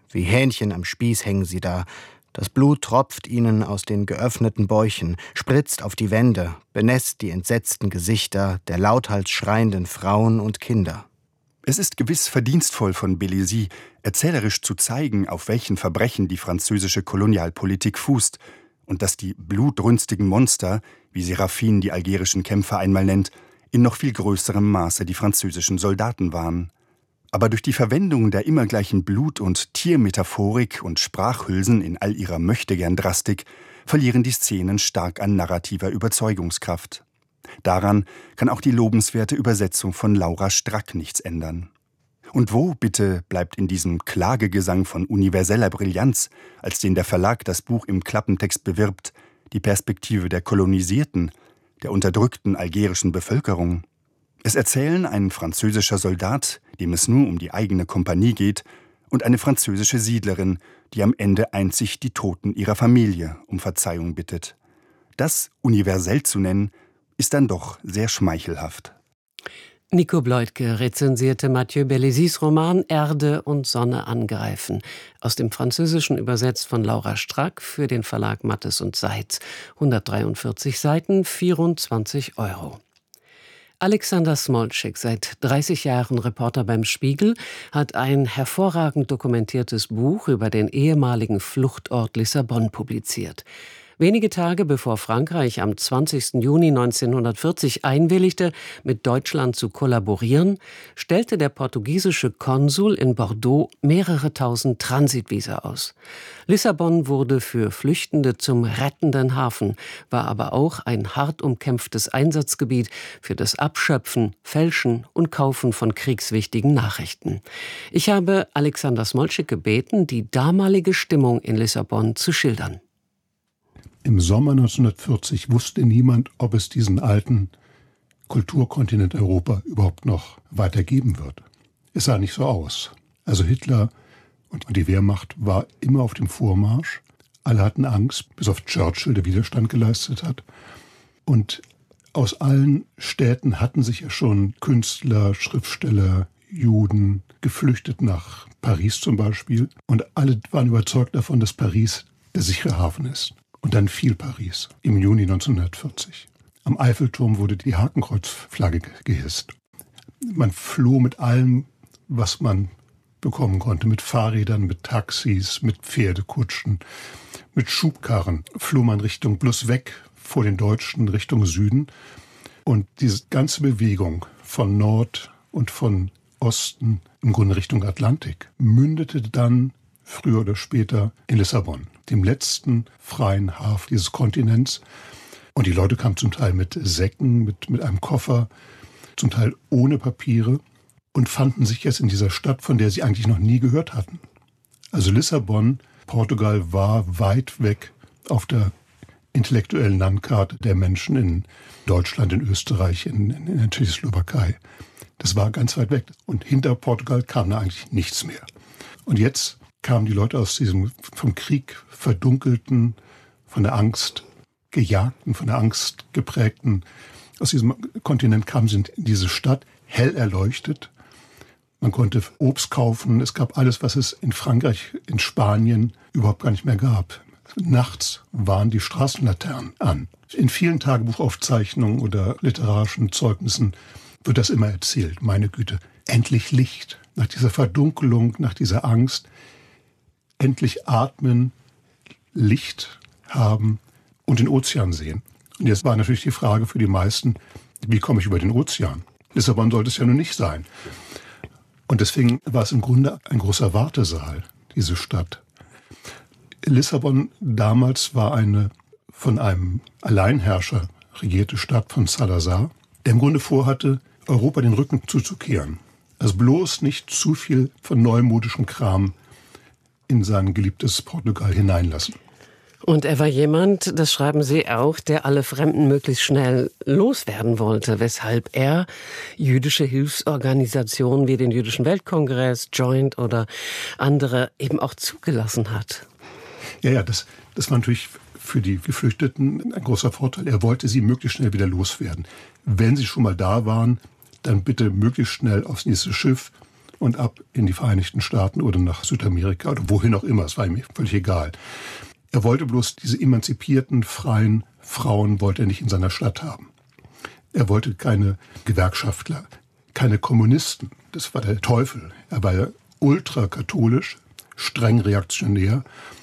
Wie Hähnchen am Spieß hängen sie da. Das Blut tropft ihnen aus den geöffneten Bäuchen, spritzt auf die Wände, benässt die entsetzten Gesichter der lauthals schreienden Frauen und Kinder. Es ist gewiss verdienstvoll von Bélizy, erzählerisch zu zeigen, auf welchen Verbrechen die französische Kolonialpolitik fußt und dass die blutrünstigen Monster, wie Séraphine die algerischen Kämpfer einmal nennt, in noch viel größerem Maße die französischen Soldaten waren. Aber durch die Verwendung der immer gleichen Blut- und Tiermetaphorik und Sprachhülsen in all ihrer Möchtegern-Drastik verlieren die Szenen stark an narrativer Überzeugungskraft. Daran kann auch die lobenswerte Übersetzung von Laura Strack nichts ändern. Und wo, bitte, bleibt in diesem Klagegesang von universeller Brillanz, als den der Verlag das Buch im Klappentext bewirbt, die Perspektive der kolonisierten, der unterdrückten algerischen Bevölkerung? Es erzählen ein französischer Soldat, dem es nur um die eigene Kompanie geht, und eine französische Siedlerin, die am Ende einzig die Toten ihrer Familie um Verzeihung bittet. Das universell zu nennen, ist dann doch sehr schmeichelhaft. Nico Bleutke rezensierte Mathieu Bellezys Roman Erde und Sonne angreifen, aus dem Französischen übersetzt von Laura Strack für den Verlag Mattes und Seitz. 143 Seiten, 24 €. Alexander Smolczyk, seit 30 Jahren Reporter beim Spiegel, hat ein hervorragend dokumentiertes Buch über den ehemaligen Fluchtort Lissabon publiziert. Wenige Tage bevor Frankreich am 20. Juni 1940 einwilligte, mit Deutschland zu kollaborieren, stellte der portugiesische Konsul in Bordeaux mehrere tausend Transitvisa aus. Lissabon wurde für Flüchtende zum rettenden Hafen, war aber auch ein hart umkämpftes Einsatzgebiet für das Abschöpfen, Fälschen und Kaufen von kriegswichtigen Nachrichten. Ich habe Alexander Smolczyk gebeten, die damalige Stimmung in Lissabon zu schildern. Im Sommer 1940 wusste niemand, ob es diesen alten Kulturkontinent Europa überhaupt noch weitergeben wird. Es sah nicht so aus. Also Hitler und die Wehrmacht war immer auf dem Vormarsch. Alle hatten Angst, bis auf Churchill, der Widerstand geleistet hat. Und aus allen Städten hatten sich ja schon Künstler, Schriftsteller, Juden geflüchtet nach Paris zum Beispiel. Und alle waren überzeugt davon, dass Paris der sichere Hafen ist. Und dann fiel Paris im Juni 1940. Am Eiffelturm wurde die Hakenkreuzflagge gehisst. Man floh mit allem, was man bekommen konnte. Mit Fahrrädern, mit Taxis, mit Pferdekutschen, mit Schubkarren floh man Richtung bloß weg vor den Deutschen Richtung Süden. Und diese ganze Bewegung von Nord und von Osten im Grunde Richtung Atlantik mündete dann früher oder später in Lissabon, dem letzten freien Hafen dieses Kontinents. Und die Leute kamen zum Teil mit Säcken, mit einem Koffer, zum Teil ohne Papiere und fanden sich jetzt in dieser Stadt, von der sie eigentlich noch nie gehört hatten. Also Lissabon, Portugal, war weit weg auf der intellektuellen Landkarte der Menschen in Deutschland, in Österreich, in der Tschechoslowakei. Das war ganz weit weg. Und hinter Portugal kam da eigentlich nichts mehr. Und jetzt kamen die Leute aus diesem vom Krieg verdunkelten, von der Angst gejagten, von der Angst geprägten, aus diesem Kontinent kamen sie in diese Stadt, hell erleuchtet. Man konnte Obst kaufen, es gab alles, was es in Frankreich, in Spanien überhaupt gar nicht mehr gab. Nachts waren die Straßenlaternen an. In vielen Tagebuchaufzeichnungen oder literarischen Zeugnissen wird das immer erzählt. Meine Güte, endlich Licht. Nach dieser Verdunkelung, nach dieser Angst, endlich atmen, Licht haben und den Ozean sehen. Und jetzt war natürlich die Frage für die meisten, wie komme ich über den Ozean? Lissabon sollte es ja nun nicht sein. Und deswegen war es im Grunde ein großer Wartesaal, diese Stadt. Lissabon damals war eine von einem Alleinherrscher regierte Stadt von Salazar, der im Grunde vorhatte, Europa den Rücken zuzukehren. Also bloß nicht zu viel von neumodischem Kram in sein geliebtes Portugal hineinlassen. Und er war jemand, das schreiben Sie auch, der alle Fremden möglichst schnell loswerden wollte, weshalb er jüdische Hilfsorganisationen wie den Jüdischen Weltkongress, Joint oder andere eben auch zugelassen hat. Ja, das war natürlich für die Geflüchteten ein großer Vorteil. Er wollte sie möglichst schnell wieder loswerden. Wenn sie schon mal da waren, dann bitte möglichst schnell aufs nächste Schiff und ab in die Vereinigten Staaten oder nach Südamerika oder wohin auch immer, es war ihm völlig egal. Er wollte bloß diese emanzipierten, freien Frauen wollte er nicht in seiner Stadt haben. Er wollte keine Gewerkschaftler, keine Kommunisten. Das war der Teufel. Er war ja ultrakatholisch, streng reaktionär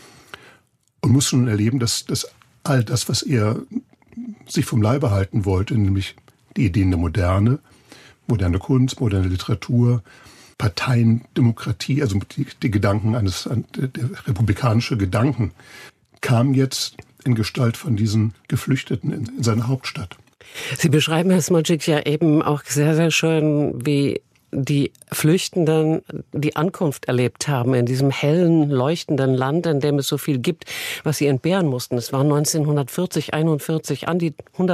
und musste nun erleben, dass all das, was er sich vom Leibe halten wollte, nämlich die Ideen der Moderne Kunst, moderne Literatur, Parteiendemokratie, also die Gedanken der republikanische Gedanken, kam jetzt in Gestalt von diesen Geflüchteten in seine Hauptstadt. Sie beschreiben, Herr Smoljik, ja eben auch sehr, sehr schön, wie die Flüchtenden die Ankunft erlebt haben in diesem hellen, leuchtenden Land, in dem es so viel gibt, was sie entbehren mussten. Es waren 1940, 41 an die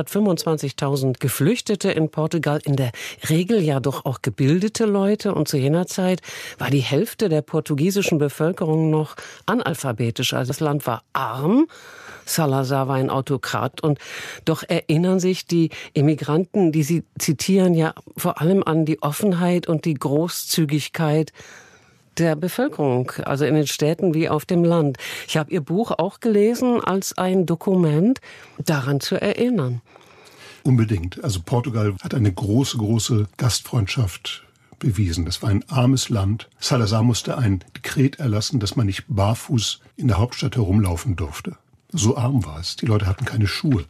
125.000 Geflüchtete in Portugal, in der Regel ja doch auch gebildete Leute. Und zu jener Zeit war die Hälfte der portugiesischen Bevölkerung noch analphabetisch. Also das Land war arm. Salazar war ein Autokrat. Und doch erinnern sich die Emigranten, die Sie zitieren, ja vor allem an die Offenheit und die Großzügigkeit der Bevölkerung, also in den Städten wie auf dem Land. Ich habe Ihr Buch auch gelesen als ein Dokument, daran zu erinnern. Unbedingt. Also Portugal hat eine große, große Gastfreundschaft bewiesen. Das war ein armes Land. Salazar musste ein Dekret erlassen, dass man nicht barfuß in der Hauptstadt herumlaufen durfte. So arm war es. Die Leute hatten keine Schuhe.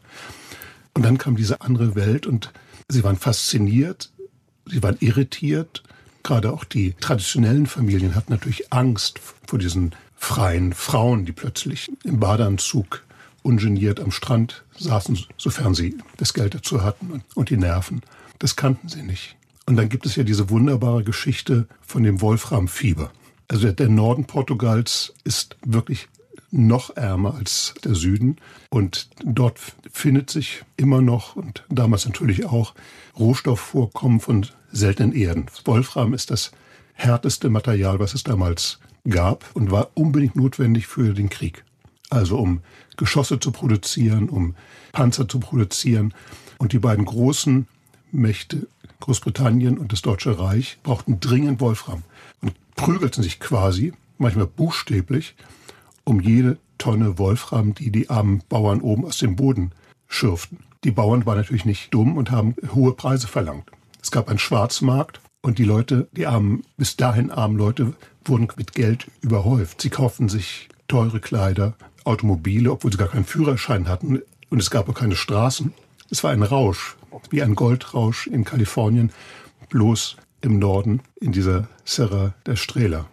Und dann kam diese andere Welt und sie waren fasziniert, sie waren irritiert. Gerade auch die traditionellen Familien hatten natürlich Angst vor diesen freien Frauen, die plötzlich im Badeanzug ungeniert am Strand saßen, sofern sie das Geld dazu hatten und die Nerven. Das kannten sie nicht. Und dann gibt es ja diese wunderbare Geschichte von dem Wolframfieber. Also der Norden Portugals ist wirklich noch ärmer als der Süden. Und dort findet sich immer noch, und damals natürlich auch, Rohstoffvorkommen von seltenen Erden. Wolfram ist das härteste Material, was es damals gab und war unbedingt notwendig für den Krieg. Also um Geschosse zu produzieren, um Panzer zu produzieren. Und die beiden großen Mächte, Großbritannien und das Deutsche Reich, brauchten dringend Wolfram und prügelten sich quasi, manchmal buchstäblich, um jede Tonne Wolfram, die die armen Bauern oben aus dem Boden schürften. Die Bauern waren natürlich nicht dumm und haben hohe Preise verlangt. Es gab einen Schwarzmarkt und die Leute, die armen, bis dahin armen Leute, wurden mit Geld überhäuft. Sie kauften sich teure Kleider, Automobile, obwohl sie gar keinen Führerschein hatten. Und es gab auch keine Straßen. Es war ein Rausch, wie ein Goldrausch in Kalifornien, bloß im Norden, in dieser Serra da Estrela.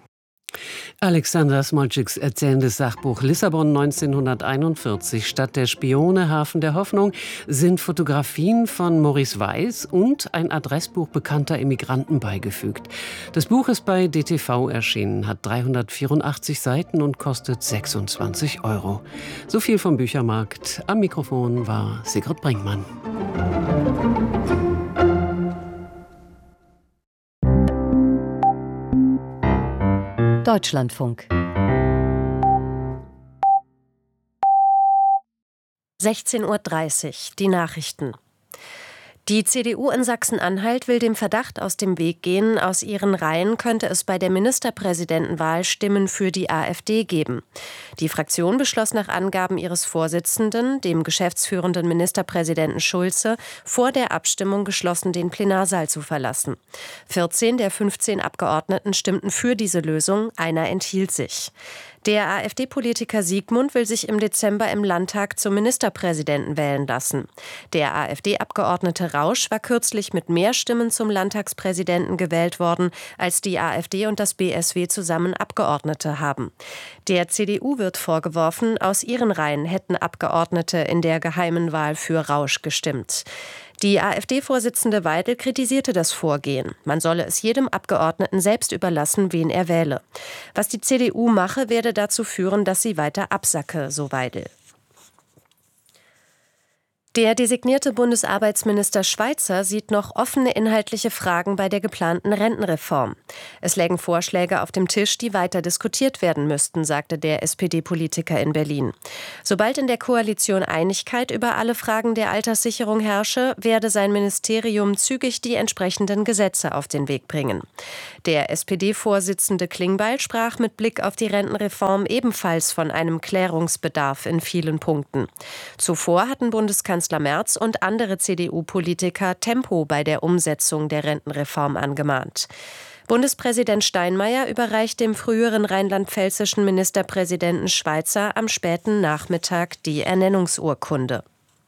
Alexander Smoljiks erzählendes Sachbuch Lissabon 1941, Stadt der Spione, Hafen der Hoffnung, sind Fotografien von Maurice Weiß und ein Adressbuch bekannter Immigranten beigefügt. Das Buch ist bei DTV erschienen, hat 384 Seiten und kostet 26 €. So viel vom Büchermarkt. Am Mikrofon war Sigrid Brinkmann. Deutschlandfunk. 16:30 Uhr, die Nachrichten. Die CDU in Sachsen-Anhalt will dem Verdacht aus dem Weg gehen, aus ihren Reihen könnte es bei der Ministerpräsidentenwahl Stimmen für die AfD geben. Die Fraktion beschloss nach Angaben ihres Vorsitzenden, dem geschäftsführenden Ministerpräsidenten Schulze, vor der Abstimmung geschlossen den Plenarsaal zu verlassen. 14 der 15 Abgeordneten stimmten für diese Lösung, einer enthielt sich. Der AfD-Politiker Siegmund will sich im Dezember im Landtag zum Ministerpräsidenten wählen lassen. Der AfD-Abgeordnete Rausch war kürzlich mit mehr Stimmen zum Landtagspräsidenten gewählt worden, als die AfD und das BSW zusammen Abgeordnete haben. Der CDU wird vorgeworfen, aus ihren Reihen hätten Abgeordnete in der geheimen Wahl für Rausch gestimmt. Die AfD-Vorsitzende Weidel kritisierte das Vorgehen. Man solle es jedem Abgeordneten selbst überlassen, wen er wähle. Was die CDU mache, werde dazu führen, dass sie weiter absacke, so Weidel. Der designierte Bundesarbeitsminister Schweizer sieht noch offene inhaltliche Fragen bei der geplanten Rentenreform. Es lägen Vorschläge auf dem Tisch, die weiter diskutiert werden müssten, sagte der SPD-Politiker in Berlin. Sobald in der Koalition Einigkeit über alle Fragen der Alterssicherung herrsche, werde sein Ministerium zügig die entsprechenden Gesetze auf den Weg bringen. Der SPD-Vorsitzende Klingbeil sprach mit Blick auf die Rentenreform ebenfalls von einem Klärungsbedarf in vielen Punkten. Zuvor hatten Bundeskanzler Merz und andere CDU-Politiker Tempo bei der Umsetzung der Rentenreform angemahnt. Bundespräsident Steinmeier überreicht dem früheren rheinland-pfälzischen Ministerpräsidenten Schweizer am späten Nachmittag die Ernennungsurkunde.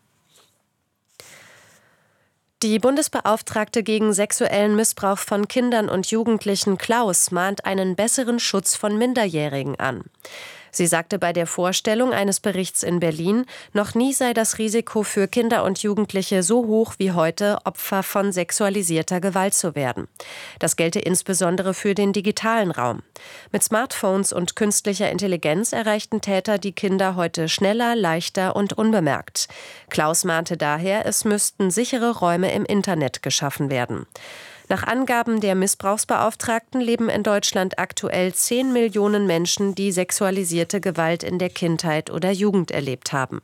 Die Bundesbeauftragte gegen sexuellen Missbrauch von Kindern und Jugendlichen Klaus mahnt einen besseren Schutz von Minderjährigen an. Sie sagte bei der Vorstellung eines Berichts in Berlin, noch nie sei das Risiko für Kinder und Jugendliche so hoch wie heute, Opfer von sexualisierter Gewalt zu werden. Das gelte insbesondere für den digitalen Raum. Mit Smartphones und künstlicher Intelligenz erreichten Täter die Kinder heute schneller, leichter und unbemerkt. Klaus mahnte daher, es müssten sichere Räume im Internet geschaffen werden. Nach Angaben der Missbrauchsbeauftragten leben in Deutschland aktuell 10 Millionen Menschen, die sexualisierte Gewalt in der Kindheit oder Jugend erlebt haben.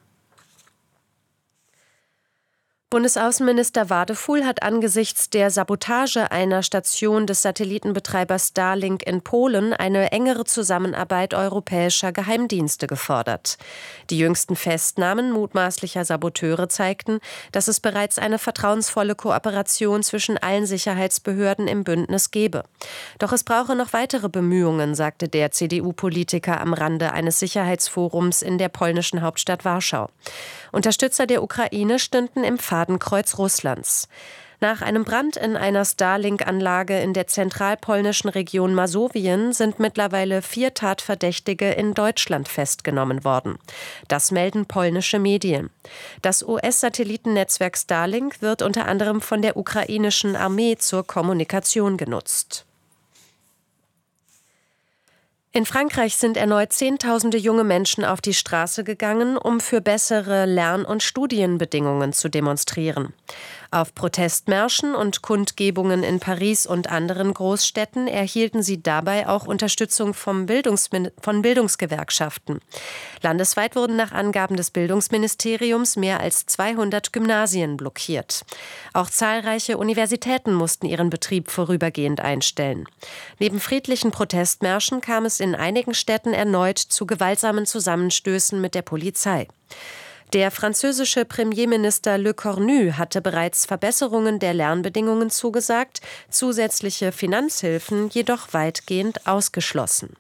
Bundesaußenminister Wadefuhl hat angesichts der Sabotage einer Station des Satellitenbetreibers Starlink in Polen eine engere Zusammenarbeit europäischer Geheimdienste gefordert. Die jüngsten Festnahmen mutmaßlicher Saboteure zeigten, dass es bereits eine vertrauensvolle Kooperation zwischen allen Sicherheitsbehörden im Bündnis gebe. Doch es brauche noch weitere Bemühungen, sagte der CDU-Politiker am Rande eines Sicherheitsforums in der polnischen Hauptstadt Warschau. Unterstützer der Ukraine stünden im Fadenkreuz Russlands. Nach einem Brand in einer Starlink-Anlage in der zentralpolnischen Region Masowien sind mittlerweile 4 Tatverdächtige in Deutschland festgenommen worden. Das melden polnische Medien. Das US-Satellitennetzwerk Starlink wird unter anderem von der ukrainischen Armee zur Kommunikation genutzt. In Frankreich sind erneut Zehntausende junge Menschen auf die Straße gegangen, um für bessere Lern- und Studienbedingungen zu demonstrieren. Auf Protestmärschen und Kundgebungen in Paris und anderen Großstädten erhielten sie dabei auch Unterstützung von Bildungsgewerkschaften. Landesweit wurden nach Angaben des Bildungsministeriums mehr als 200 Gymnasien blockiert. Auch zahlreiche Universitäten mussten ihren Betrieb vorübergehend einstellen. Neben friedlichen Protestmärschen kam es in einigen Städten erneut zu gewaltsamen Zusammenstößen mit der Polizei. Der französische Premierminister Le Cornu hatte bereits Verbesserungen der Lernbedingungen zugesagt, zusätzliche Finanzhilfen jedoch weitgehend ausgeschlossen.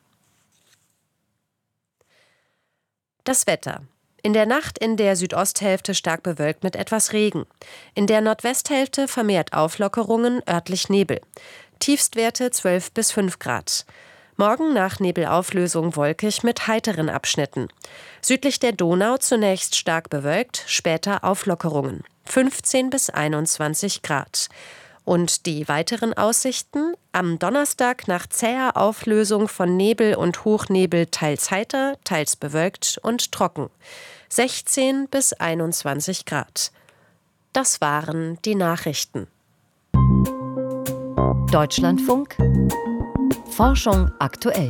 Das Wetter. In der Nacht in der Südosthälfte stark bewölkt mit etwas Regen. In der Nordwesthälfte vermehrt Auflockerungen, örtlich Nebel. Tiefstwerte 12 bis 5 Grad. Morgen nach Nebelauflösung wolkig mit heiteren Abschnitten. Südlich der Donau zunächst stark bewölkt, später Auflockerungen. 15 bis 21 Grad. Und die weiteren Aussichten? Am Donnerstag nach zäher Auflösung von Nebel und Hochnebel teils heiter, teils bewölkt und trocken. 16 bis 21 Grad. Das waren die Nachrichten. Deutschlandfunk Forschung aktuell.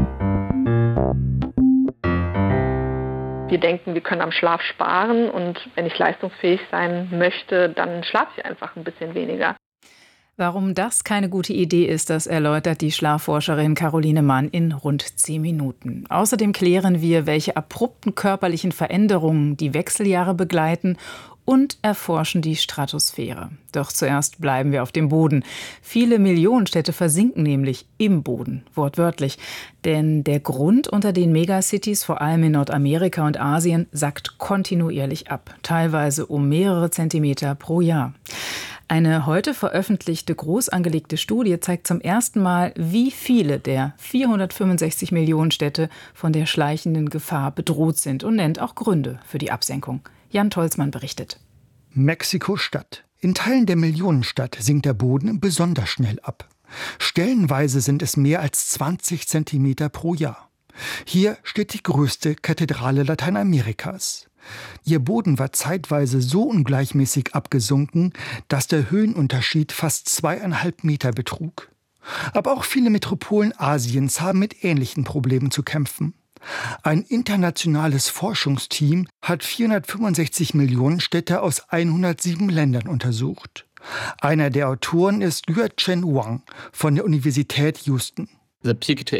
Wir denken, wir können am Schlaf sparen und wenn ich leistungsfähig sein möchte, dann schlafe ich einfach ein bisschen weniger. Warum das keine gute Idee ist, das erläutert die Schlafforscherin Caroline Mann in rund 10 Minuten. Außerdem klären wir, welche abrupten körperlichen Veränderungen die Wechseljahre begleiten und erforschen die Stratosphäre. Doch zuerst bleiben wir auf dem Boden. Viele Millionenstädte versinken nämlich im Boden, wortwörtlich. Denn der Grund unter den Megacities, vor allem in Nordamerika und Asien, sackt kontinuierlich ab, teilweise um mehrere Zentimeter pro Jahr. Eine heute veröffentlichte groß angelegte Studie zeigt zum ersten Mal, wie viele der 465 Millionen Städte von der schleichenden Gefahr bedroht sind und nennt auch Gründe für die Absenkung. Jan Tolzmann berichtet. Mexiko-Stadt. In Teilen der Millionenstadt sinkt der Boden besonders schnell ab. Stellenweise sind es mehr als 20 Zentimeter pro Jahr. Hier steht die größte Kathedrale Lateinamerikas. Ihr Boden war zeitweise so ungleichmäßig abgesunken, dass der Höhenunterschied fast 2,5 Meter betrug. Aber auch viele Metropolen Asiens haben mit ähnlichen Problemen zu kämpfen. Ein internationales Forschungsteam hat 465 Millionen Städte aus 107 Ländern untersucht. Einer der Autoren ist Yuchen Wang von der Universität Houston. Das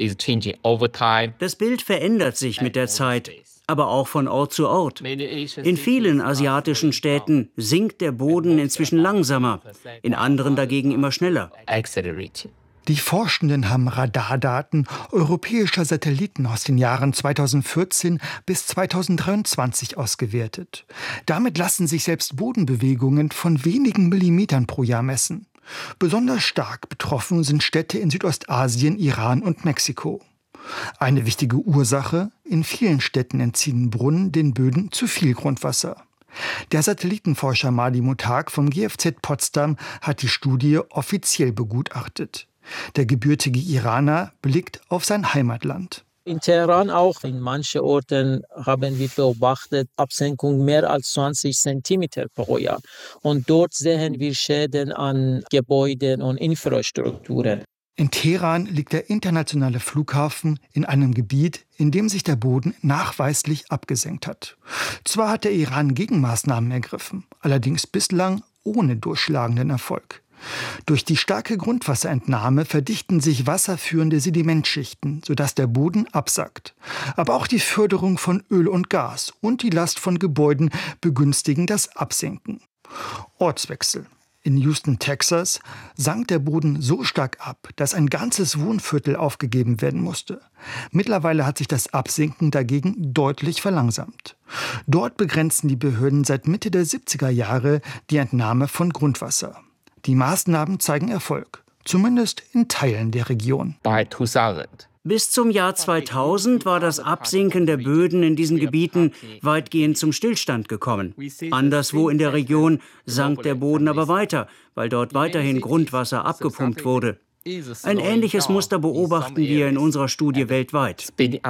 Bild verändert sich mit der Zeit, aber auch von Ort zu Ort. In vielen asiatischen Städten sinkt der Boden inzwischen langsamer, in anderen dagegen immer schneller. Die Forschenden haben Radardaten europäischer Satelliten aus den Jahren 2014 bis 2023 ausgewertet. Damit lassen sich selbst Bodenbewegungen von wenigen Millimetern pro Jahr messen. Besonders stark betroffen sind Städte in Südostasien, Iran und Mexiko. Eine wichtige Ursache: in vielen Städten entziehen Brunnen den Böden zu viel Grundwasser. Der Satellitenforscher Mahdi Mutag vom GFZ Potsdam hat die Studie offiziell begutachtet. Der gebürtige Iraner blickt auf sein Heimatland. In Teheran auch, in manchen Orten haben wir beobachtet Absenkung mehr als 20 Zentimeter pro Jahr. Und dort sehen wir Schäden an Gebäuden und Infrastrukturen. In Teheran liegt der internationale Flughafen in einem Gebiet, in dem sich der Boden nachweislich abgesenkt hat. Zwar hat der Iran Gegenmaßnahmen ergriffen, allerdings bislang ohne durchschlagenden Erfolg. Durch die starke Grundwasserentnahme verdichten sich wasserführende Sedimentschichten, sodass der Boden absackt. Aber auch die Förderung von Öl und Gas und die Last von Gebäuden begünstigen das Absinken. Ortswechsel. In Houston, Texas, sank der Boden so stark ab, dass ein ganzes Wohnviertel aufgegeben werden musste. Mittlerweile hat sich das Absinken dagegen deutlich verlangsamt. Dort begrenzen die Behörden seit Mitte der 70er Jahre die Entnahme von Grundwasser. Die Maßnahmen zeigen Erfolg, zumindest in Teilen der Region. Bis zum Jahr 2000 war das Absinken der Böden in diesen Gebieten weitgehend zum Stillstand gekommen. Anderswo in der Region sank der Boden aber weiter, weil dort weiterhin Grundwasser abgepumpt wurde. Ein ähnliches Muster beobachten wir in unserer Studie weltweit.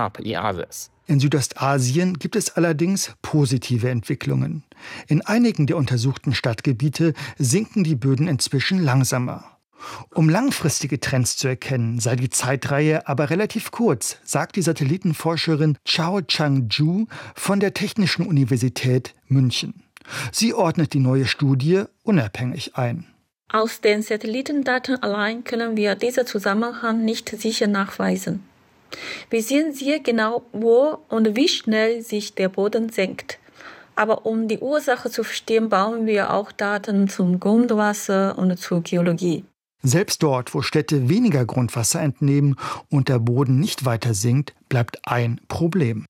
In Südostasien gibt es allerdings positive Entwicklungen. In einigen der untersuchten Stadtgebiete sinken die Böden inzwischen langsamer. Um langfristige Trends zu erkennen, sei die Zeitreihe aber relativ kurz, sagt die Satellitenforscherin Chao Chang-ju von der Technischen Universität München. Sie ordnet die neue Studie unabhängig ein. Aus den Satellitendaten allein können wir diesen Zusammenhang nicht sicher nachweisen. Wir sehen sehr genau, wo und wie schnell sich der Boden senkt. Aber um die Ursache zu verstehen, brauchen wir auch Daten zum Grundwasser und zur Geologie. Selbst dort, wo Städte weniger Grundwasser entnehmen und der Boden nicht weiter sinkt, bleibt ein Problem.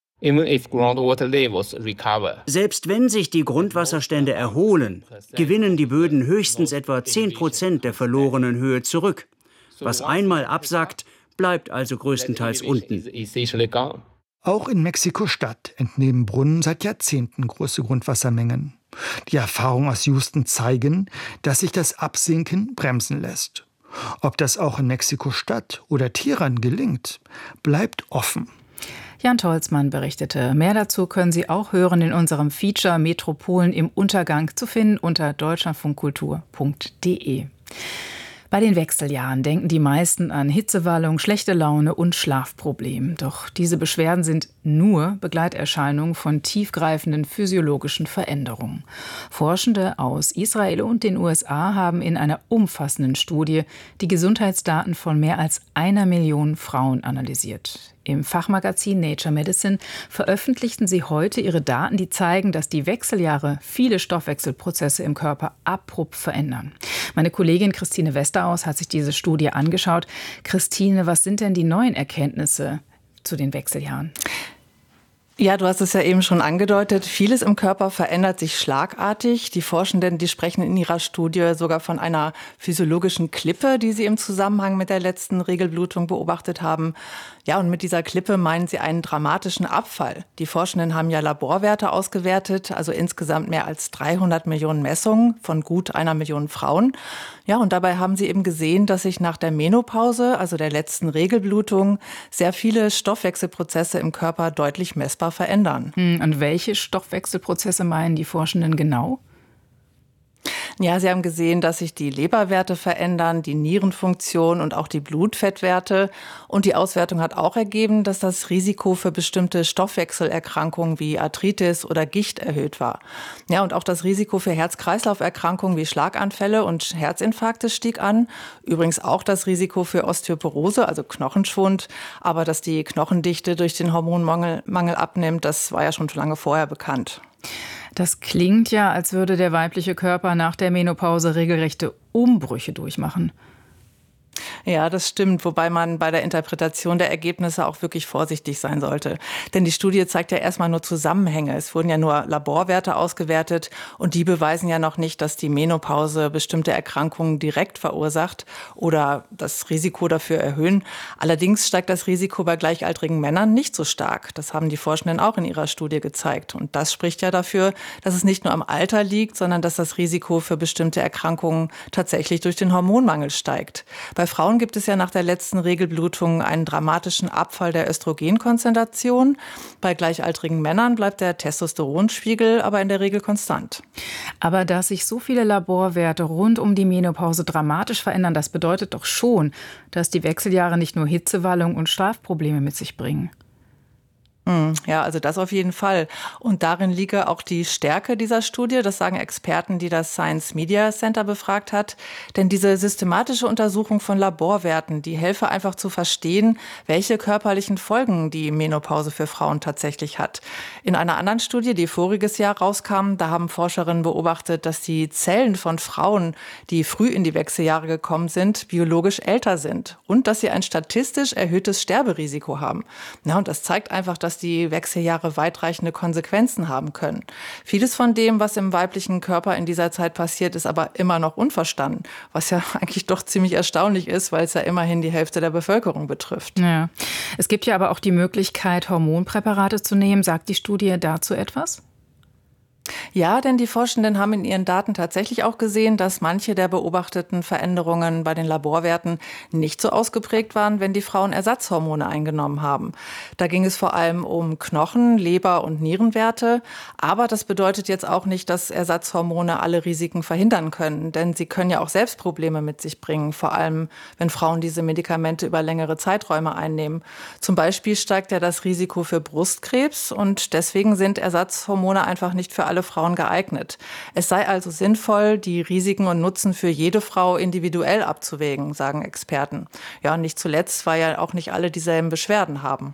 Selbst wenn sich die Grundwasserstände erholen, gewinnen die Böden höchstens etwa 10% der verlorenen Höhe zurück. Was einmal absackt, bleibt also größtenteils unten. Auch in Mexiko-Stadt entnehmen Brunnen seit Jahrzehnten große Grundwassermengen. Die Erfahrungen aus Houston zeigen, dass sich das Absinken bremsen lässt. Ob das auch in Mexiko-Stadt oder Teheran gelingt, bleibt offen. Jan Tolzmann berichtete. Mehr dazu können Sie auch hören in unserem Feature Metropolen im Untergang, zu finden unter deutschlandfunkkultur.de. Bei den Wechseljahren denken die meisten an Hitzewallung, schlechte Laune und Schlafprobleme. Doch diese Beschwerden sind nur Begleiterscheinungen von tiefgreifenden physiologischen Veränderungen. Forschende aus Israel und den USA haben in einer umfassenden Studie die Gesundheitsdaten von mehr als 1 Million Frauen analysiert. Im Fachmagazin Nature Medicine veröffentlichten sie heute ihre Daten, die zeigen, dass die Wechseljahre viele Stoffwechselprozesse im Körper abrupt verändern. Meine Kollegin Christine Westeraus hat sich diese Studie angeschaut. Christine, was sind denn die neuen Erkenntnisse zu den Wechseljahren? Ja, du hast es ja eben schon angedeutet. Vieles im Körper verändert sich schlagartig. Die Forschenden, die sprechen in ihrer Studie sogar von einer physiologischen Klippe, die sie im Zusammenhang mit der letzten Regelblutung beobachtet haben. Ja, und mit dieser Klippe meinen sie einen dramatischen Abfall. Die Forschenden haben ja Laborwerte ausgewertet, also insgesamt mehr als 300 Millionen Messungen von gut 1 Million Frauen. Ja, und dabei haben sie eben gesehen, dass sich nach der Menopause, also der letzten Regelblutung, sehr viele Stoffwechselprozesse im Körper deutlich messbar zwar verändern. Und welche Stoffwechselprozesse meinen die Forschenden genau? Ja, sie haben gesehen, dass sich die Leberwerte verändern, die Nierenfunktion und auch die Blutfettwerte. Und die Auswertung hat auch ergeben, dass das Risiko für bestimmte Stoffwechselerkrankungen wie Arthritis oder Gicht erhöht war. Ja, und auch das Risiko für Herz-Kreislauf-Erkrankungen wie Schlaganfälle und Herzinfarkte stieg an. Übrigens auch das Risiko für Osteoporose, also Knochenschwund. Aber dass die Knochendichte durch den Hormonmangel abnimmt, das war ja schon lange vorher bekannt. Das klingt ja, als würde der weibliche Körper nach der Menopause regelrechte Umbrüche durchmachen. Ja, das stimmt, wobei man bei der Interpretation der Ergebnisse auch wirklich vorsichtig sein sollte. Denn die Studie zeigt ja erstmal nur Zusammenhänge. Es wurden ja nur Laborwerte ausgewertet und die beweisen ja noch nicht, dass die Menopause bestimmte Erkrankungen direkt verursacht oder das Risiko dafür erhöhen. Allerdings steigt das Risiko bei gleichaltrigen Männern nicht so stark. Das haben die Forschenden auch in ihrer Studie gezeigt. Und das spricht ja dafür, dass es nicht nur am Alter liegt, sondern dass das Risiko für bestimmte Erkrankungen tatsächlich durch den Hormonmangel steigt. Bei Frauen gibt es ja nach der letzten Regelblutung einen dramatischen Abfall der Östrogenkonzentration. Bei gleichaltrigen Männern bleibt der Testosteronspiegel aber in der Regel konstant. Aber dass sich so viele Laborwerte rund um die Menopause dramatisch verändern, das bedeutet doch schon, dass die Wechseljahre nicht nur Hitzewallung und Schlafprobleme mit sich bringen. Ja, also das auf jeden Fall. Und darin liege auch die Stärke dieser Studie, das sagen Experten, die das Science Media Center befragt hat. Denn diese systematische Untersuchung von Laborwerten, die helfe einfach zu verstehen, welche körperlichen Folgen die Menopause für Frauen tatsächlich hat. In einer anderen Studie, die voriges Jahr rauskam, da haben Forscherinnen beobachtet, dass die Zellen von Frauen, die früh in die Wechseljahre gekommen sind, biologisch älter sind und dass sie ein statistisch erhöhtes Sterberisiko haben. Ja, und das zeigt einfach, dass die Wechseljahre weitreichende Konsequenzen haben können. Vieles von dem, was im weiblichen Körper in dieser Zeit passiert, ist aber immer noch unverstanden, was ja eigentlich doch ziemlich erstaunlich ist, weil es ja immerhin die Hälfte der Bevölkerung betrifft. Ja. Es gibt ja aber auch die Möglichkeit, Hormonpräparate zu nehmen. Sagt die Studie dazu etwas? Ja, denn die Forschenden haben in ihren Daten tatsächlich auch gesehen, dass manche der beobachteten Veränderungen bei den Laborwerten nicht so ausgeprägt waren, wenn die Frauen Ersatzhormone eingenommen haben. Da ging es vor allem um Knochen-, Leber- und Nierenwerte. Aber das bedeutet jetzt auch nicht, dass Ersatzhormone alle Risiken verhindern können. Denn sie können ja auch selbst Probleme mit sich bringen, vor allem wenn Frauen diese Medikamente über längere Zeiträume einnehmen. Zum Beispiel steigt ja das Risiko für Brustkrebs und deswegen sind Ersatzhormone einfach nicht für alle Frauen geeignet. Es sei also sinnvoll, die Risiken und Nutzen für jede Frau individuell abzuwägen, sagen Experten. Ja, und nicht zuletzt, weil ja auch nicht alle dieselben Beschwerden haben.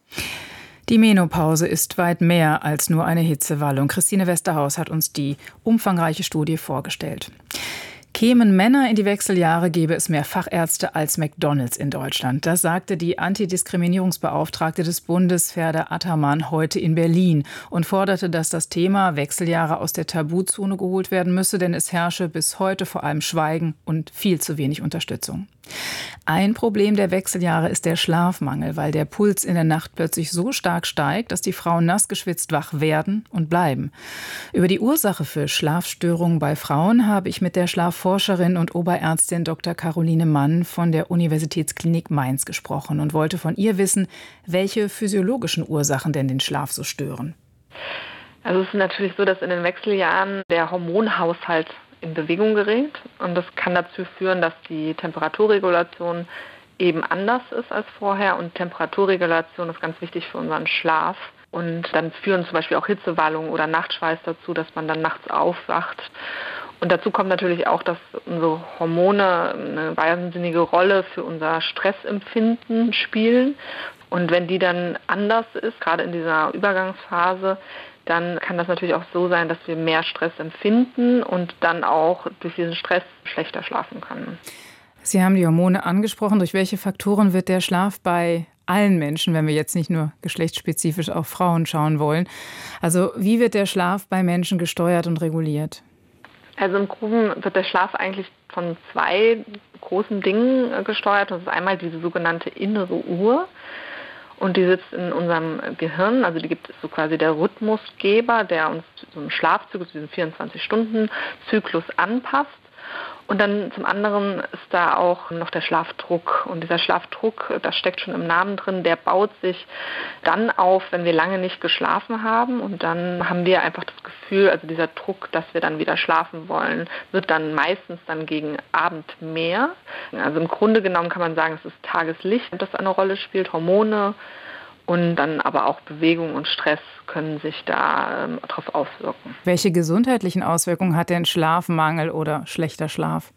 Die Menopause ist weit mehr als nur eine Hitzewallung. Christine Westerhaus hat uns die umfangreiche Studie vorgestellt. Kämen Männer in die Wechseljahre, gäbe es mehr Fachärzte als McDonald's in Deutschland. Das sagte die Antidiskriminierungsbeauftragte des Bundes, Ferda Ataman, heute in Berlin und forderte, dass das Thema Wechseljahre aus der Tabuzone geholt werden müsse, denn es herrsche bis heute vor allem Schweigen und viel zu wenig Unterstützung. Ein Problem der Wechseljahre ist der Schlafmangel, weil der Puls in der Nacht plötzlich so stark steigt, dass die Frauen nass geschwitzt wach werden und bleiben. Über die Ursache für Schlafstörungen bei Frauen habe ich mit der Schlafforscherin und Oberärztin Dr. Caroline Mann von der Universitätsklinik Mainz gesprochen und wollte von ihr wissen, welche physiologischen Ursachen denn den Schlaf so stören. Also es ist natürlich so, dass in den Wechseljahren der Hormonhaushalt in Bewegung gerät und das kann dazu führen, dass die Temperaturregulation eben anders ist als vorher und Temperaturregulation ist ganz wichtig für unseren Schlaf und dann führen zum Beispiel auch Hitzewallungen oder Nachtschweiß dazu, dass man dann nachts aufwacht. Und dazu kommt natürlich auch, dass unsere Hormone eine wahnsinnige Rolle für unser Stressempfinden spielen. Und wenn die dann anders ist, gerade in dieser Übergangsphase, dann kann das natürlich auch so sein, dass wir mehr Stress empfinden und dann auch durch diesen Stress schlechter schlafen können. Sie haben die Hormone angesprochen. Durch welche Faktoren wird der Schlaf bei allen Menschen, wenn wir jetzt nicht nur geschlechtsspezifisch auf Frauen schauen wollen? Also wie wird der Schlaf bei Menschen gesteuert und reguliert? Also im Groben wird der Schlaf eigentlich von zwei großen Dingen gesteuert. Das ist einmal diese sogenannte innere Uhr. Und die sitzt in unserem Gehirn, also die gibt es so quasi der Rhythmusgeber, der uns so einen Schlafzyklus, diesen 24-Stunden-Zyklus anpasst. Und dann zum anderen ist da auch noch der Schlafdruck. Und dieser Schlafdruck, das steckt schon im Namen drin, der baut sich dann auf, wenn wir lange nicht geschlafen haben. Und dann haben wir einfach das Gefühl, also dieser Druck, dass wir dann wieder schlafen wollen, wird dann meistens dann gegen Abend mehr. Also im Grunde genommen kann man sagen, es ist Tageslicht, das eine Rolle spielt, Hormone. Und dann aber auch Bewegung und Stress können sich da darauf auswirken. Welche gesundheitlichen Auswirkungen hat denn Schlafmangel oder schlechter Schlaf?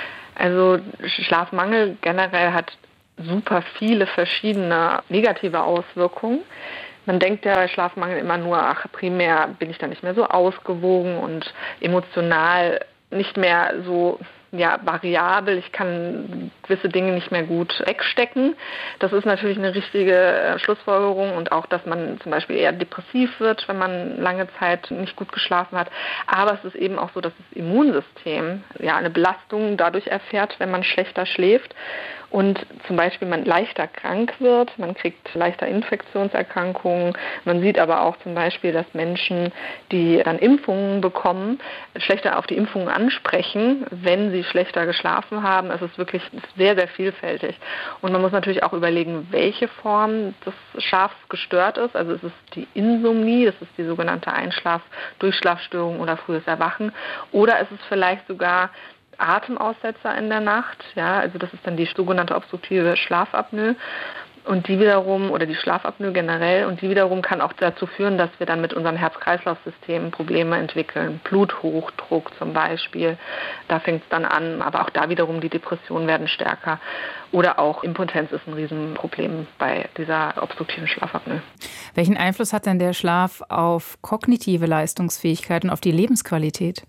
Also Schlafmangel generell hat super viele verschiedene negative Auswirkungen. Man denkt ja bei Schlafmangel immer nur, primär bin ich da nicht mehr so ausgewogen und emotional nicht mehr so variabel, ich kann gewisse Dinge nicht mehr gut wegstecken. Das ist natürlich eine richtige Schlussfolgerung und auch, dass man zum Beispiel eher depressiv wird, wenn man lange Zeit nicht gut geschlafen hat. Aber es ist eben auch so, dass das Immunsystem eine Belastung dadurch erfährt, wenn man schlechter schläft und zum Beispiel man leichter krank wird, man kriegt leichter Infektionserkrankungen. Man sieht aber auch zum Beispiel, dass Menschen, die dann Impfungen bekommen, schlechter auf die Impfungen ansprechen, wenn sie schlechter geschlafen haben. Es ist wirklich sehr, sehr vielfältig. Und man muss natürlich auch überlegen, welche Form des Schlafs gestört ist. Also es ist die Insomnie, das ist die sogenannte Einschlaf-Durchschlafstörung oder frühes Erwachen. Oder es ist vielleicht sogar Atemaussetzer in der Nacht, also das ist dann die sogenannte obstruktive Schlafapnoe und die wiederum, oder die Schlafapnoe generell, und die wiederum kann auch dazu führen, dass wir dann mit unserem Herz-Kreislauf-System Probleme entwickeln, Bluthochdruck zum Beispiel, da fängt es dann an, aber auch da wiederum die Depressionen werden stärker oder auch Impotenz ist ein Riesenproblem bei dieser obstruktiven Schlafapnoe. Welchen Einfluss hat denn der Schlaf auf kognitive Leistungsfähigkeit und auf die Lebensqualität?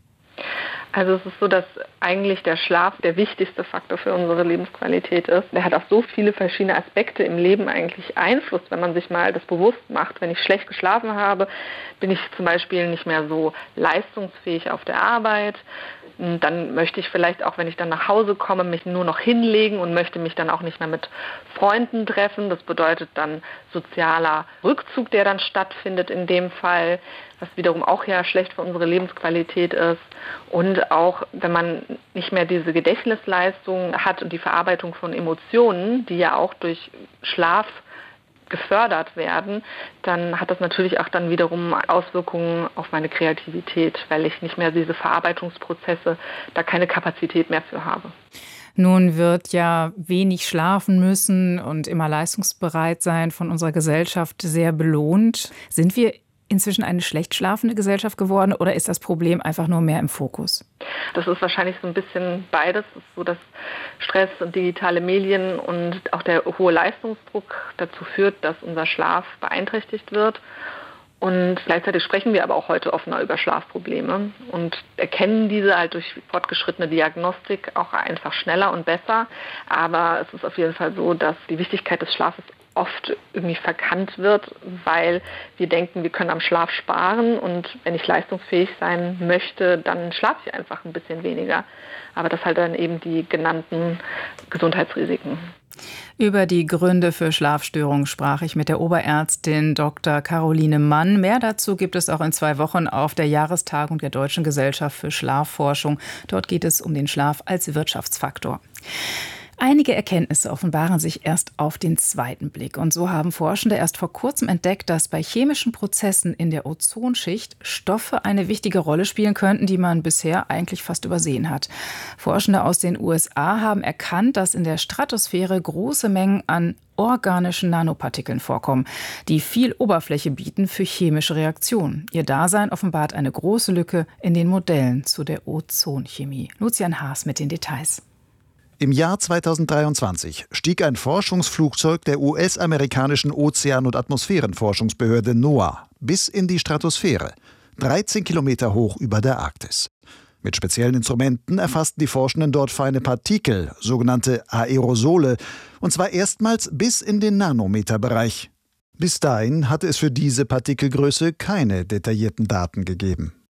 Also es ist so, dass eigentlich der Schlaf der wichtigste Faktor für unsere Lebensqualität ist. Der hat auf so viele verschiedene Aspekte im Leben eigentlich Einfluss, wenn man sich mal das bewusst macht. Wenn ich schlecht geschlafen habe, bin ich zum Beispiel nicht mehr so leistungsfähig auf der Arbeit. Dann möchte ich vielleicht auch, wenn ich dann nach Hause komme, mich nur noch hinlegen und möchte mich dann auch nicht mehr mit Freunden treffen. Das bedeutet dann sozialer Rückzug, der dann stattfindet in dem Fall, was wiederum auch schlecht für unsere Lebensqualität ist. Und auch, wenn man nicht mehr diese Gedächtnisleistung hat und die Verarbeitung von Emotionen, die ja auch durch Schlaf gefördert werden, dann hat das natürlich auch dann wiederum Auswirkungen auf meine Kreativität, weil ich nicht mehr diese Verarbeitungsprozesse, da keine Kapazität mehr für habe. Nun wird ja wenig schlafen müssen und immer leistungsbereit sein von unserer Gesellschaft sehr belohnt. Sind wir inzwischen eine schlecht schlafende Gesellschaft geworden oder ist das Problem einfach nur mehr im Fokus? Das ist wahrscheinlich so ein bisschen beides. Es ist so, dass Stress und digitale Medien und auch der hohe Leistungsdruck dazu führt, dass unser Schlaf beeinträchtigt wird. Und gleichzeitig sprechen wir aber auch heute offener über Schlafprobleme und erkennen diese halt durch fortgeschrittene Diagnostik auch einfach schneller und besser. Aber es ist auf jeden Fall so, dass die Wichtigkeit des Schlafes oft irgendwie verkannt wird, weil wir denken, wir können am Schlaf sparen und wenn ich leistungsfähig sein möchte, dann schlafe ich einfach ein bisschen weniger. Aber das halt dann eben die genannten Gesundheitsrisiken. Über die Gründe für Schlafstörungen sprach ich mit der Oberärztin Dr. Caroline Mann. Mehr dazu gibt es auch in 2 Wochen auf der Jahrestagung der Deutschen Gesellschaft für Schlafforschung. Dort geht es um den Schlaf als Wirtschaftsfaktor. Einige Erkenntnisse offenbaren sich erst auf den zweiten Blick. Und so haben Forschende erst vor kurzem entdeckt, dass bei chemischen Prozessen in der Ozonschicht Stoffe eine wichtige Rolle spielen könnten, die man bisher eigentlich fast übersehen hat. Forschende aus den USA haben erkannt, dass in der Stratosphäre große Mengen an organischen Nanopartikeln vorkommen, die viel Oberfläche bieten für chemische Reaktionen. Ihr Dasein offenbart eine große Lücke in den Modellen zu der Ozonchemie. Lucian Haas mit den Details. Im Jahr 2023 stieg ein Forschungsflugzeug der US-amerikanischen Ozean- und Atmosphärenforschungsbehörde NOAA bis in die Stratosphäre, 13 Kilometer hoch über der Arktis. Mit speziellen Instrumenten erfassten die Forschenden dort feine Partikel, sogenannte Aerosole, und zwar erstmals bis in den Nanometerbereich. Bis dahin hatte es für diese Partikelgröße keine detaillierten Daten gegeben.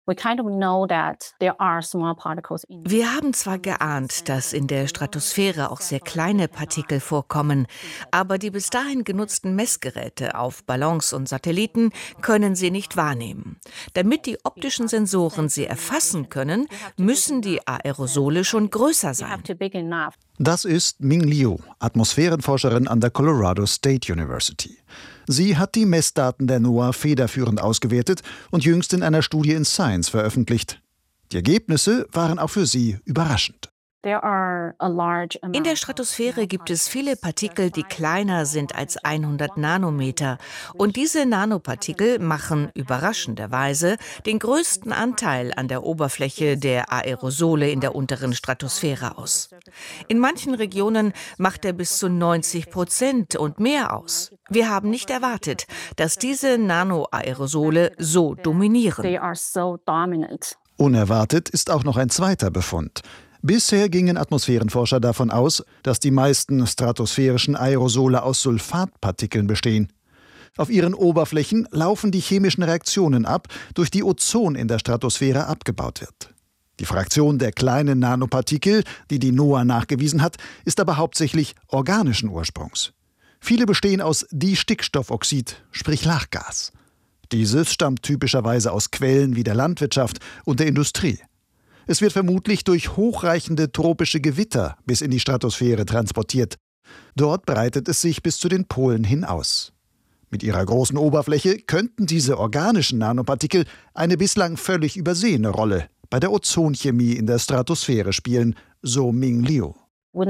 Wir haben zwar geahnt, dass in der Stratosphäre auch sehr kleine Partikel vorkommen, aber die bis dahin genutzten Messgeräte auf Ballons und Satelliten können sie nicht wahrnehmen. Damit die optischen Sensoren sie erfassen können, müssen die Aerosole schon größer sein. Das ist Ming Liu, Atmosphärenforscherin an der Colorado State University. Sie hat die Messdaten der NOAA federführend ausgewertet und jüngst in einer Studie in Science veröffentlicht. Die Ergebnisse waren auch für sie überraschend. In der Stratosphäre gibt es viele Partikel, die kleiner sind als 100 Nanometer. Und diese Nanopartikel machen überraschenderweise den größten Anteil an der Oberfläche der Aerosole in der unteren Stratosphäre aus. In manchen Regionen macht er bis zu 90% und mehr aus. Wir haben nicht erwartet, dass diese Nanoaerosole so dominieren. Unerwartet ist auch noch ein zweiter Befund. Bisher gingen Atmosphärenforscher davon aus, dass die meisten stratosphärischen Aerosole aus Sulfatpartikeln bestehen. Auf ihren Oberflächen laufen die chemischen Reaktionen ab, durch die Ozon in der Stratosphäre abgebaut wird. Die Fraktion der kleinen Nanopartikel, die die NOAA nachgewiesen hat, ist aber hauptsächlich organischen Ursprungs. Viele bestehen aus Distickstoffoxid, sprich Lachgas. Dieses stammt typischerweise aus Quellen wie der Landwirtschaft und der Industrie. Es wird vermutlich durch hochreichende tropische Gewitter bis in die Stratosphäre transportiert. Dort breitet es sich bis zu den Polen hin aus. Mit ihrer großen Oberfläche könnten diese organischen Nanopartikel eine bislang völlig übersehene Rolle bei der Ozonchemie in der Stratosphäre spielen, so Ming Liu. Da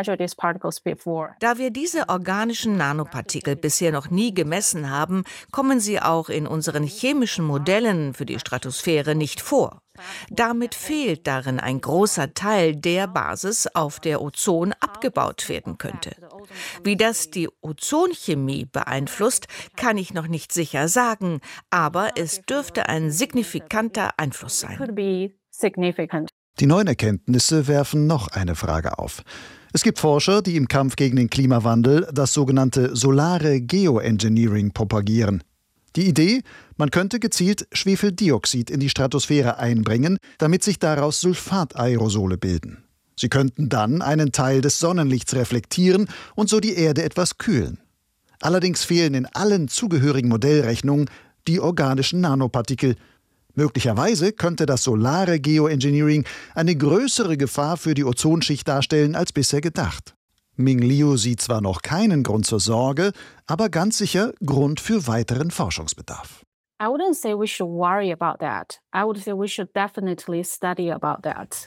wir diese organischen Nanopartikel bisher noch nie gemessen haben, kommen sie auch in unseren chemischen Modellen für die Stratosphäre nicht vor. Damit fehlt darin ein großer Teil der Basis, auf der Ozon abgebaut werden könnte. Wie das die Ozonchemie beeinflusst, kann ich noch nicht sicher sagen, aber es dürfte ein signifikanter Einfluss sein. Die neuen Erkenntnisse werfen noch eine Frage auf. Es gibt Forscher, die im Kampf gegen den Klimawandel das sogenannte solare Geoengineering propagieren. Die Idee, man könnte gezielt Schwefeldioxid in die Stratosphäre einbringen, damit sich daraus Sulfataerosole bilden. Sie könnten dann einen Teil des Sonnenlichts reflektieren und so die Erde etwas kühlen. Allerdings fehlen in allen zugehörigen Modellrechnungen die organischen Nanopartikel. Möglicherweise könnte das solare Geoengineering eine größere Gefahr für die Ozonschicht darstellen als bisher gedacht. Ming Liu sieht zwar noch keinen Grund zur Sorge, aber ganz sicher Grund für weiteren Forschungsbedarf. I wouldn't say we should worry about that. I would say we should definitely study about that.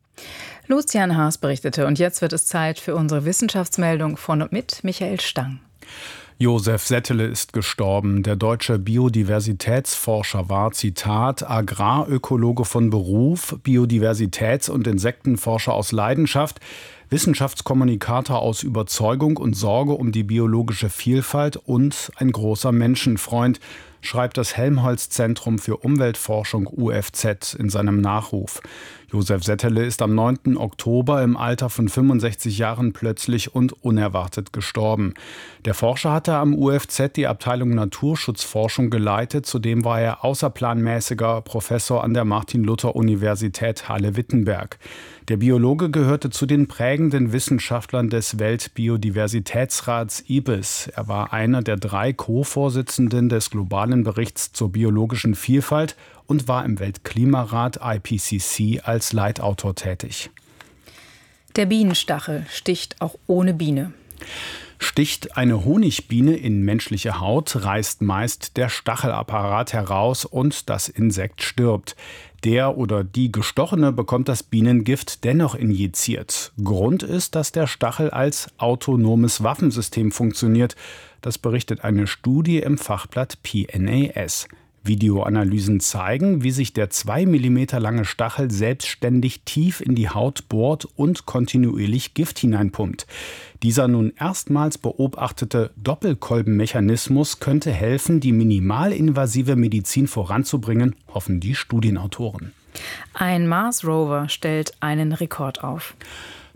Lucian Haas berichtete und jetzt wird es Zeit für unsere Wissenschaftsmeldung von und mit Michael Stang. Josef Settele ist gestorben. Der deutsche Biodiversitätsforscher war, Zitat, Agrarökologe von Beruf, Biodiversitäts- und Insektenforscher aus Leidenschaft, Wissenschaftskommunikator aus Überzeugung und Sorge um die biologische Vielfalt und ein großer Menschenfreund, schreibt das Helmholtz-Zentrum für Umweltforschung UFZ in seinem Nachruf. Josef Settele ist am 9. Oktober im Alter von 65 Jahren plötzlich und unerwartet gestorben. Der Forscher hatte am UFZ die Abteilung Naturschutzforschung geleitet. Zudem war er außerplanmäßiger Professor an der Martin-Luther-Universität Halle-Wittenberg. Der Biologe gehörte zu den prägenden Wissenschaftlern des Weltbiodiversitätsrats IBIS. Er war einer der 3 Co-Vorsitzenden des globalen Berichts zur biologischen Vielfalt und war im Weltklimarat IPCC als Leitautor tätig. Der Bienenstachel sticht auch ohne Biene. Sticht eine Honigbiene in menschliche Haut, reißt meist der Stachelapparat heraus und das Insekt stirbt. Der oder die Gestochene bekommt das Bienengift dennoch injiziert. Grund ist, dass der Stachel als autonomes Waffensystem funktioniert. Das berichtet eine Studie im Fachblatt PNAS. Videoanalysen zeigen, wie sich der 2 mm lange Stachel selbstständig tief in die Haut bohrt und kontinuierlich Gift hineinpumpt. Dieser nun erstmals beobachtete Doppelkolbenmechanismus könnte helfen, die minimalinvasive Medizin voranzubringen, hoffen die Studienautoren. Ein Mars-Rover stellt einen Rekord auf.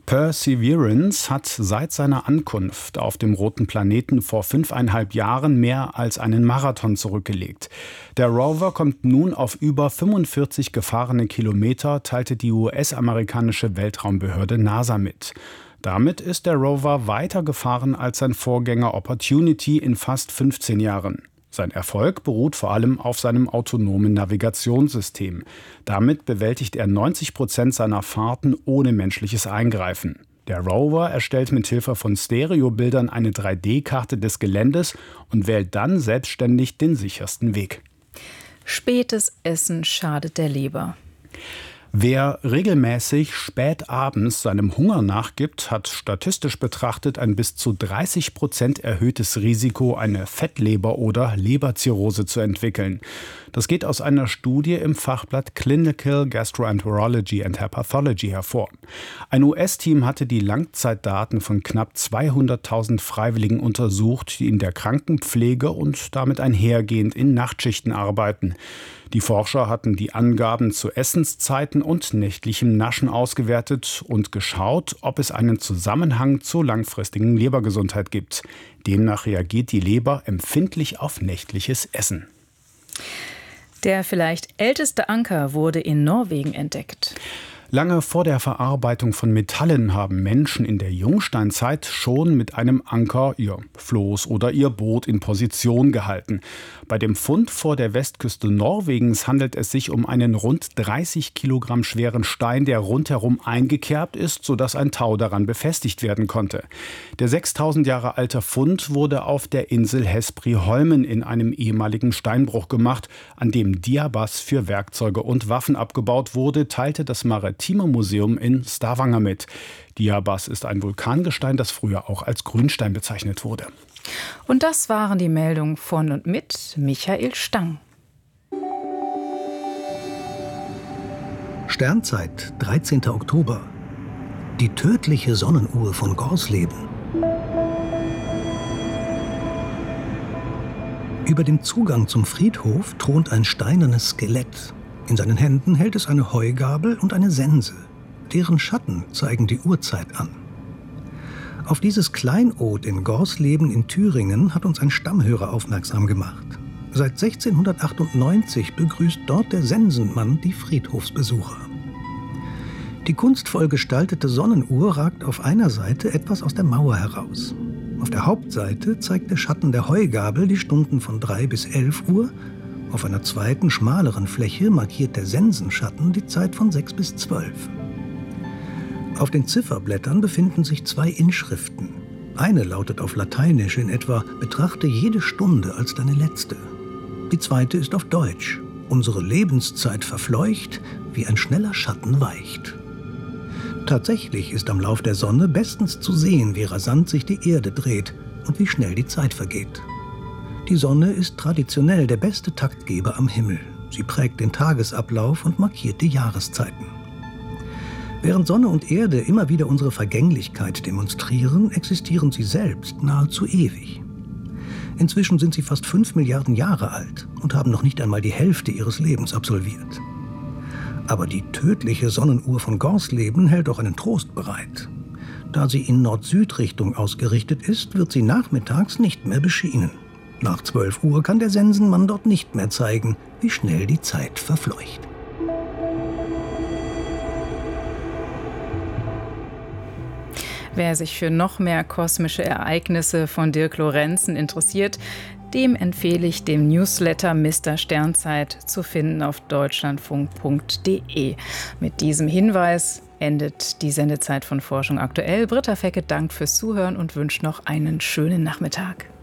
Perseverance hat seit seiner Ankunft auf dem roten Planeten vor 5,5 Jahren mehr als einen Marathon zurückgelegt. Der Rover kommt nun auf über 45 gefahrene Kilometer, teilte die US-amerikanische Weltraumbehörde NASA mit. Damit ist der Rover weiter gefahren als sein Vorgänger Opportunity in fast 15 Jahren. Sein Erfolg beruht vor allem auf seinem autonomen Navigationssystem. Damit bewältigt er 90% seiner Fahrten ohne menschliches Eingreifen. Der Rover erstellt mit Hilfe von Stereobildern eine 3D-Karte des Geländes und wählt dann selbstständig den sichersten Weg. Spätes Essen schadet der Leber. Wer regelmäßig spät abends seinem Hunger nachgibt, hat statistisch betrachtet ein bis zu 30% erhöhtes Risiko, eine Fettleber oder Leberzirrhose zu entwickeln. Das geht aus einer Studie im Fachblatt Clinical Gastroenterology and Hepatology hervor. Ein US-Team hatte die Langzeitdaten von knapp 200.000 Freiwilligen untersucht, die in der Krankenpflege und damit einhergehend in Nachtschichten arbeiten. Die Forscher hatten die Angaben zu Essenszeiten und nächtlichem Naschen ausgewertet und geschaut, ob es einen Zusammenhang zur langfristigen Lebergesundheit gibt. Demnach reagiert die Leber empfindlich auf nächtliches Essen. Der vielleicht älteste Anker wurde in Norwegen entdeckt. Lange vor der Verarbeitung von Metallen haben Menschen in der Jungsteinzeit schon mit einem Anker ihr Floß oder ihr Boot in Position gehalten. Bei dem Fund vor der Westküste Norwegens handelt es sich um einen rund 30 Kilogramm schweren Stein, der rundherum eingekerbt ist, sodass ein Tau daran befestigt werden konnte. Der 6000 Jahre alte Fund wurde auf der Insel Hespriholmen in einem ehemaligen Steinbruch gemacht, an dem Diabas für Werkzeuge und Waffen abgebaut wurde, teilte das Maritime Museum in Stavanger mit. Diabas ist ein Vulkangestein, das früher auch als Grünstein bezeichnet wurde. Und das waren die Meldungen von und mit Michael Stang. Sternzeit, 13. Oktober. Die tödliche Sonnenuhr von Gorsleben. Über dem Zugang zum Friedhof thront ein steinernes Skelett. In seinen Händen hält es eine Heugabel und eine Sense. Deren Schatten zeigen die Uhrzeit an. Auf dieses Kleinod in Gorsleben in Thüringen hat uns ein Stammhörer aufmerksam gemacht. Seit 1698 begrüßt dort der Sensenmann die Friedhofsbesucher. Die kunstvoll gestaltete Sonnenuhr ragt auf einer Seite etwas aus der Mauer heraus. Auf der Hauptseite zeigt der Schatten der Heugabel die Stunden von 3 bis 11 Uhr. Auf einer zweiten, schmaleren Fläche markiert der Sensenschatten die Zeit von 6 bis 12. Auf den Zifferblättern befinden sich 2 Inschriften. Eine lautet auf Lateinisch in etwa: Betrachte jede Stunde als deine letzte. Die zweite ist auf Deutsch: Unsere Lebenszeit verfleucht, wie ein schneller Schatten weicht. Tatsächlich ist am Lauf der Sonne bestens zu sehen, wie rasant sich die Erde dreht und wie schnell die Zeit vergeht. Die Sonne ist traditionell der beste Taktgeber am Himmel. Sie prägt den Tagesablauf und markiert die Jahreszeiten. Während Sonne und Erde immer wieder unsere Vergänglichkeit demonstrieren, existieren sie selbst nahezu ewig. Inzwischen sind sie fast 5 Milliarden Jahre alt und haben noch nicht einmal die Hälfte ihres Lebens absolviert. Aber die tödliche Sonnenuhr von Gorsleben hält auch einen Trost bereit. Da sie in Nord-Süd-Richtung ausgerichtet ist, wird sie nachmittags nicht mehr beschienen. Nach 12 Uhr kann der Sensenmann dort nicht mehr zeigen, wie schnell die Zeit verfleucht. Wer sich für noch mehr kosmische Ereignisse von Dirk Lorenzen interessiert, dem empfehle ich den Newsletter Mr. Sternzeit, zu finden auf deutschlandfunk.de. Mit diesem Hinweis endet die Sendezeit von Forschung aktuell. Britta Fecke dankt fürs Zuhören und wünscht noch einen schönen Nachmittag.